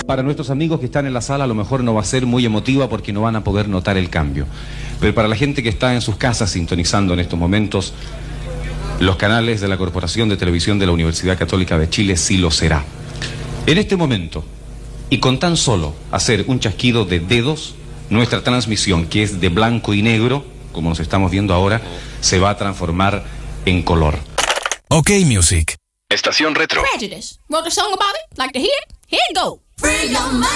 Para nuestros amigos que están en la sala a lo mejor no va a ser muy emotiva porque no van a poder notar el cambio. Pero para la gente que está en sus casas sintonizando en estos momentos los canales de la Corporación de Televisión de la Universidad Católica de Chile, sí lo será. En este momento, y con tan solo hacer un chasquido de dedos, nuestra transmisión, que es de blanco y negro, como nos estamos viendo ahora, se va a transformar en color. OK Music. Estación Retro. Prejudice. Wrote a song about it. Like to hear it? Here you go. Free your mind.